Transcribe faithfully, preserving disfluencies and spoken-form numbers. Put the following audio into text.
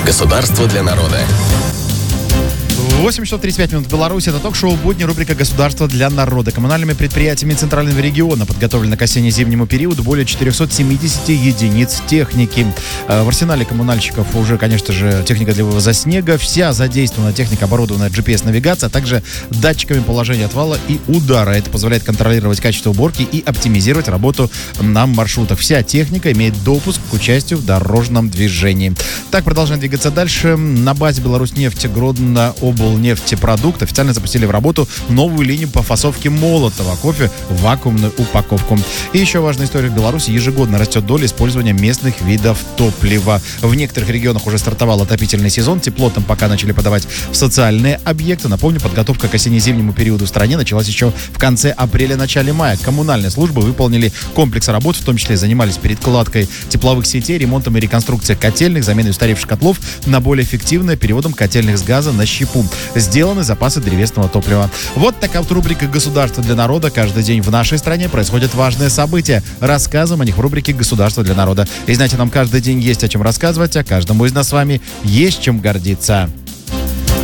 Государство для народа. восемь часов тридцать пять минут в Беларуси. Это ток-шоу «Будни», рубрика «Государство для народа». Коммунальными предприятиями Центрального региона подготовлено к осенне-зимнему периоду более четыреста семьдесят единиц техники. В арсенале коммунальщиков уже, конечно же, техника для вывоза снега. Вся задействована техника, оборудованная джи пи эс-навигацией, а также датчиками положения отвала и удара. Это позволяет контролировать качество уборки и оптимизировать работу на маршрутах. Вся техника имеет допуск к участию в дорожном движении. Так, продолжаем двигаться дальше. На базе «Беларусьнефть» Гродно облнефтепродукт официально запустили в работу новую линию по фасовке молотого кофе в вакуумную упаковку. И еще важная история: в Беларуси ежегодно растет доля использования местных видов топлива. В некоторых регионах уже стартовал отопительный сезон, тепло там пока начали подавать в социальные объекты. Напомню, подготовка к осенне-зимнему периоду в стране началась еще в конце апреля-начале мая. Коммунальные службы выполнили комплекс работ, в том числе занимались перекладкой тепловых сетей, ремонтом и реконструкцией котельных, заменой устаревших котлов на более эффективное, переводом котельных с газа на щепу. Сделаны запасы древесного топлива. Вот такая вот рубрика «Государство для народа». Каждый день в нашей стране происходят важные события. Рассказываем о них в рубрике «Государство для народа». И знаете, нам каждый день есть о чем рассказывать, а каждому из нас с вами есть чем гордиться.